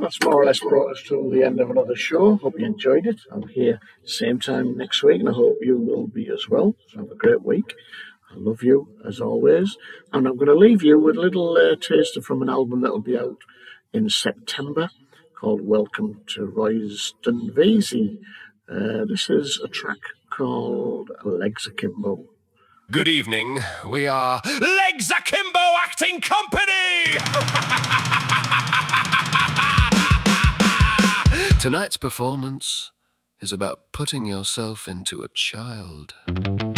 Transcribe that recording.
that's more or less brought us to the end of another show. Hope you enjoyed it. I'm here same time next week, and I hope you will be as well. So have a great week. I love you, as always. And I'm going to leave you with a little taster from an album that will be out in September called Welcome to Royston Vesey. This is a track called Legs Akimbo. Good evening. We are Legs Akimbo Acting Company! Tonight's performance is about putting yourself into a child.